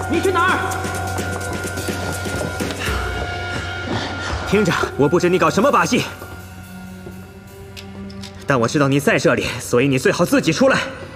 你去哪儿？ 听着，我不知你搞什么把戏，但我知道你在这里，所以你最好自己出来。